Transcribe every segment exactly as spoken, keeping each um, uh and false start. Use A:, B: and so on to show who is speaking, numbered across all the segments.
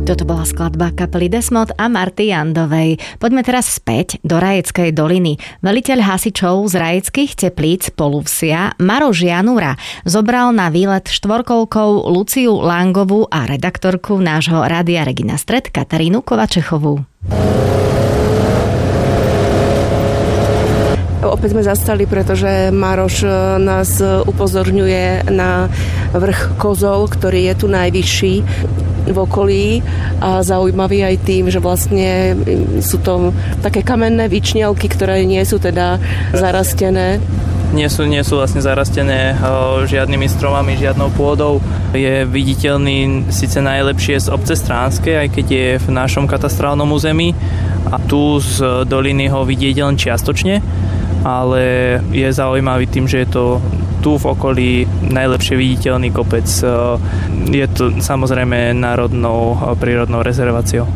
A: Toto bola skladba kapely Desmod a Marty Jandovej. Poďme teraz späť do Rajeckej doliny. Veliteľ hasičov z Rajeckých Teplíc Poluvsia Maroš Janura zobral na výlet štvorkolkou Luciu Langovú a redaktorku nášho Rádia Regina Stred Katarínu Kovačechovú.
B: Opäť sme zastali, pretože Maroš nás upozorňuje na vrch Kozol, ktorý je tu najvyšší v okolí a zaujímavý aj tým, že vlastne sú to také kamenné výčnielky, ktoré nie sú teda zarastené.
C: Nie sú, nie sú vlastne zarastené o, žiadnymi stromami, žiadnou pôdou. Je viditeľný síce najlepšie z obce Stránskej, aj keď je v našom katastrálnom území. A tu z doliny ho vidieť len čiastočne, ale je zaujímavý tým, že je to tu v okolí najlepšie viditeľný kopec. Je to samozrejme národnou prírodnou rezerváciou.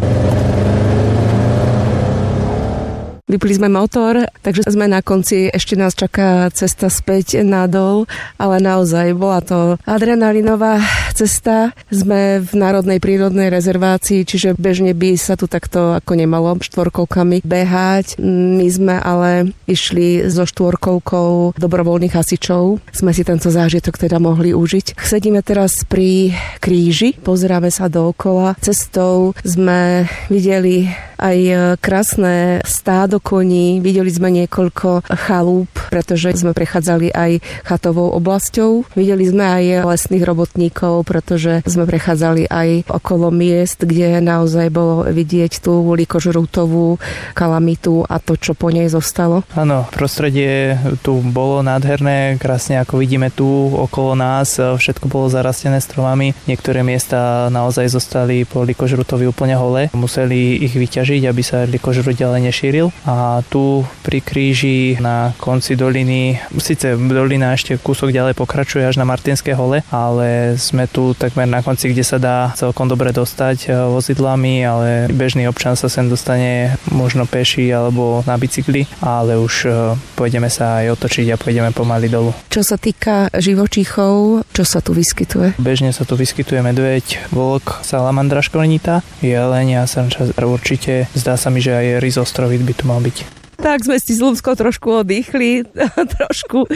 B: Vypli sme motor, takže sme na konci, ešte nás čaká cesta späť nadol, ale naozaj bola to adrenalinová cesta. Sme v Národnej prírodnej rezervácii, čiže bežne by sa tu takto ako nemalo štvorkolkami behať. My sme ale išli so štvorkolkou dobrovoľných hasičov. Sme si tento zážitok teda mohli užiť. Sedíme teraz pri kríži, pozeráme sa dookola. Cestou sme videli aj krásne stádo koní, videli sme niekoľko chalúp, pretože sme prechádzali aj chatovou oblasťou. Videli sme aj lesných robotníkov, pretože sme prechádzali aj okolo miest, kde naozaj bolo vidieť tú likožrútovú kalamitu a to, čo po nej zostalo.
C: Áno, prostredie tu bolo nádherné, krásne ako vidíme tu okolo nás, všetko bolo zarastené stromami. Niektoré miesta naozaj zostali po likožrútovi úplne holé. Museli ich vyťažiť, aby sa likožrút ďalej nešíril. A tu pri kríži na konci doliny, síce dolina ešte kúsok ďalej pokračuje až na Martinské hole, ale sme tu takmer na konci, kde sa dá celkom dobre dostať vozidlami, ale bežný občan sa sem dostane možno peši alebo na bicykli, ale už pôjdeme sa aj otočiť a pôjdeme pomaly dolu.
B: Čo sa týka živočíchov, čo sa tu vyskytuje?
C: Bežne sa tu vyskytuje medveď, vlk, salamandra škvrnitá, jeleň a srnča určite. Zdá sa mi, že aj rys ostrovit by tu mal byť.
B: Tak sme si s Ľudskou trošku oddychli, trošku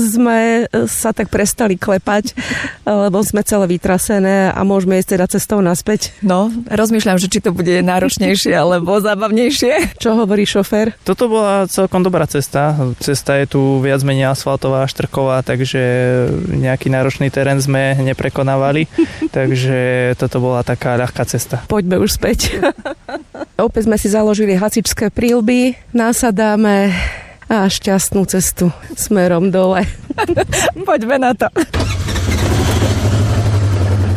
B: sme sa tak prestali klepať, lebo sme celé vytrasené a môžeme ísť teda cestou naspäť.
D: No, rozmýšľam, že či to bude náročnejšie alebo zábavnejšie.
B: Čo hovorí šofér?
C: Toto bola celkom dobrá cesta. Cesta je tu viac menej asfaltová, štrková, takže nejaký náročný terén sme neprekonávali, takže toto bola taká ľahká cesta.
B: Poďme už späť. Opäť sme si založili hasičské príľby, nasadáme a šťastnú cestu smerom dole.
D: Poďme na to.